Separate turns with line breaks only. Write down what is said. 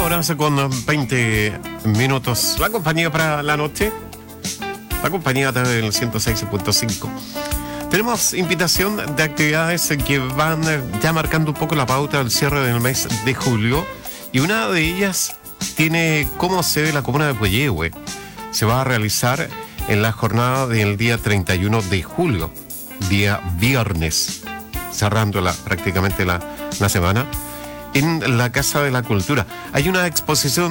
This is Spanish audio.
horas con 20 minutos. La compañía para la noche, la compañía del 106.5. Tenemos invitación de actividades que van ya marcando un poco la pauta del cierre del mes de julio. Y una de ellas tiene como sede la comuna de Puyehue. Se va a realizar en la jornada del día 31 de julio, día viernes, cerrando prácticamente la semana, en la Casa de la Cultura. Hay una exposición